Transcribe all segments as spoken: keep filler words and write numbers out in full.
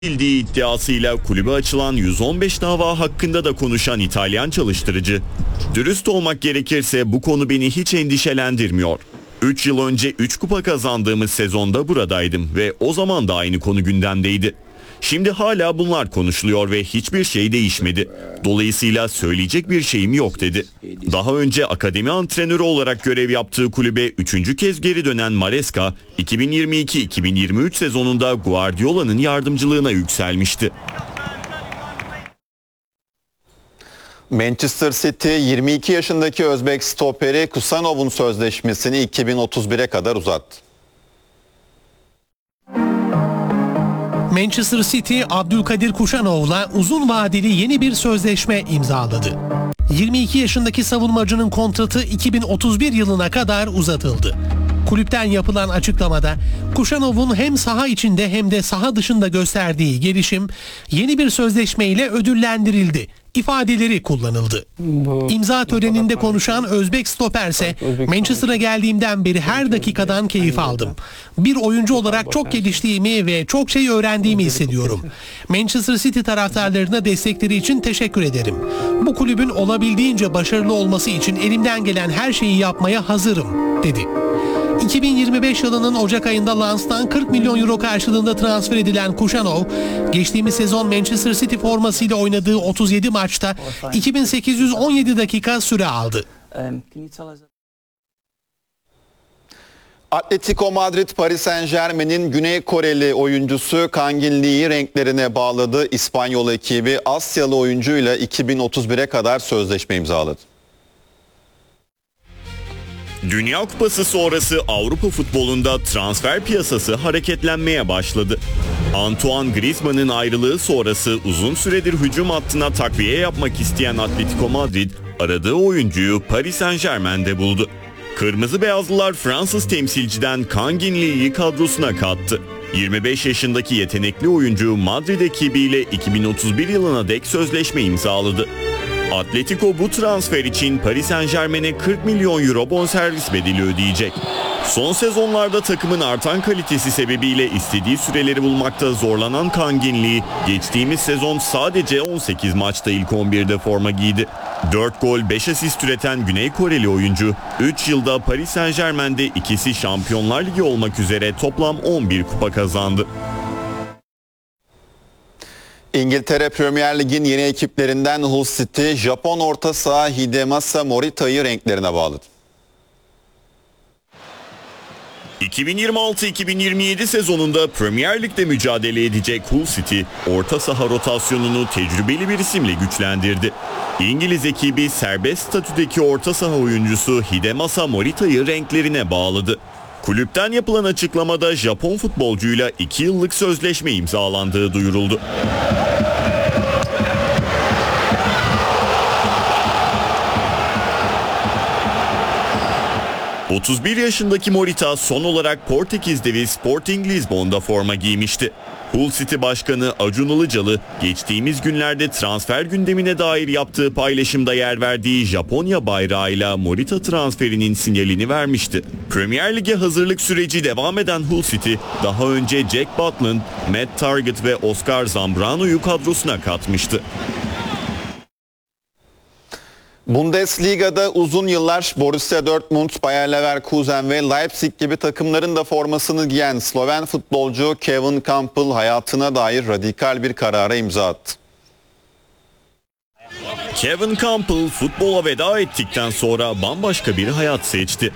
Bildiği iddiasıyla kulübe açılan yüz on beş dava hakkında da konuşan İtalyan çalıştırıcı, "Dürüst olmak gerekirse bu konu beni hiç endişelendirmiyor. üç yıl önce üç kupa kazandığımız sezonda buradaydım ve o zaman da aynı konu gündemdeydi. Şimdi hala bunlar konuşuluyor ve hiçbir şey değişmedi. Dolayısıyla söyleyecek bir şeyim yok," dedi. Daha önce akademi antrenörü olarak görev yaptığı kulübe üçüncü kez geri dönen Maresca, iki bin yirmi iki iki bin yirmi üç sezonunda Guardiola'nın yardımcılığına yükselmişti. Manchester City yirmi iki yaşındaki Özbek stoperi Kusanov'un sözleşmesini iki bin otuz bire kadar uzattı. Manchester City, Abdülkadir Kuşanov'la uzun vadeli yeni bir sözleşme imzaladı. yirmi iki yaşındaki savunmacının kontratı iki bin otuz bir yılına kadar uzatıldı. Kulüpten yapılan açıklamada Kuşanov'un hem saha içinde hem de saha dışında gösterdiği gelişim yeni bir sözleşme ile ödüllendirildi ifadeleri kullanıldı. İmza töreninde konuşan Özbek stoper ise "Manchester'a geldiğimden beri her dakikadan keyif aldım. Bir oyuncu olarak çok geliştiğimi ve çok şey öğrendiğimi hissediyorum. Manchester City taraftarlarına destekleri için teşekkür ederim. Bu kulübün olabildiğince başarılı olması için elimden gelen her şeyi yapmaya hazırım," dedi. iki bin yirmi beş yılının Ocak ayında Lens'tan kırk milyon euro karşılığında transfer edilen Kuşanov, geçtiğimiz sezon Manchester City formasıyla oynadığı otuz yedi maçta iki bin sekiz yüz on yedi dakika süre aldı. Atletico Madrid, Paris Saint-Germain'in Güney Koreli oyuncusu Kangin Lee'yi renklerine bağladı. İspanyol ekibi Asyalı oyuncuyla iki bin otuz bire kadar sözleşme imzaladı. Dünya Kupası sonrası Avrupa futbolunda transfer piyasası hareketlenmeye başladı. Antoine Griezmann'ın ayrılığı sonrası uzun süredir hücum hattına takviye yapmak isteyen Atletico Madrid aradığı oyuncuyu Paris Saint-Germain'de buldu. Kırmızı Beyazlılar Fransız temsilciden Kangin Lee'yi kadrosuna kattı. yirmi beş yaşındaki yetenekli oyuncu Madrid ekibiyle iki bin otuz bir yılına dek sözleşme imzaladı. Atletico bu transfer için Paris Saint-Germain'e kırk milyon euro bonservis bedeli ödeyecek. Son sezonlarda takımın artan kalitesi sebebiyle istediği süreleri bulmakta zorlanan Kangin Lee, geçtiğimiz sezon sadece on sekiz maçta ilk on birde forma giydi. dört gol beş asist üreten Güney Koreli oyuncu, üç yılda Paris Saint-Germain'de ikisi Şampiyonlar Ligi olmak üzere toplam on bir kupa kazandı. İngiltere Premier Lig'in yeni ekiplerinden Hull City, Japon orta saha Hidemasa Morita'yı renklerine bağladı. iki bin yirmi altı iki bin yirmi yedi sezonunda Premier Lig'de mücadele edecek Hull City, orta saha rotasyonunu tecrübeli bir isimle güçlendirdi. İngiliz ekibi serbest statüdeki orta saha oyuncusu Hidemasa Morita'yı renklerine bağladı. Kulüpten yapılan açıklamada Japon futbolcuyla iki yıllık sözleşme imzalandığı duyuruldu. otuz bir yaşındaki Morita son olarak Portekiz devi Sporting Lisbon'da forma giymişti. Hull City Başkanı Acun Ilıcalı, geçtiğimiz günlerde transfer gündemine dair yaptığı paylaşımda yer verdiği Japonya bayrağıyla Morita transferinin sinyalini vermişti. Premier Lig'e hazırlık süreci devam eden Hull City, daha önce Jack Butland, Matt Targett ve Oscar Zambrano'yu kadrosuna katmıştı. Bundesliga'da uzun yıllar Borussia Dortmund, Bayer Leverkusen ve Leipzig gibi takımların da formasını giyen Sloven futbolcu Kevin Kampl hayatına dair radikal bir karara imza attı. Kevin Kampl futbola veda ettikten sonra bambaşka bir hayat seçti.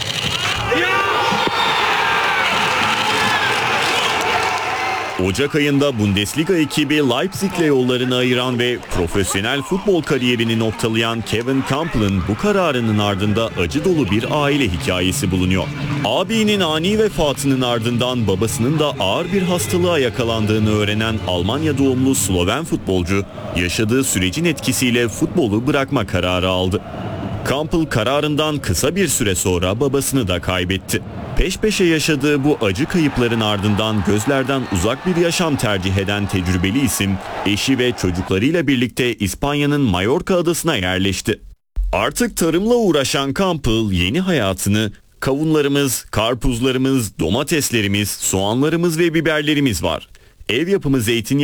Ocak ayında Bundesliga ekibi Leipzig'le yollarını ayıran ve profesyonel futbol kariyerini noktalayan Kevin Kampl'ın bu kararının ardında acı dolu bir aile hikayesi bulunuyor. Abinin ani vefatının ardından babasının da ağır bir hastalığa yakalandığını öğrenen Almanya doğumlu Sloven futbolcu, yaşadığı sürecin etkisiyle futbolu bırakma kararı aldı. Kampl kararından kısa bir süre sonra babasını da kaybetti. Peş peşe yaşadığı bu acı kayıpların ardından gözlerden uzak bir yaşam tercih eden tecrübeli isim, eşi ve çocuklarıyla birlikte İspanya'nın Mallorca adasına yerleşti. Artık tarımla uğraşan Kampl yeni hayatını kavunlarımız, karpuzlarımız, domateslerimiz, soğanlarımız ve biberlerimiz var. Ev yapımı zeytinyağı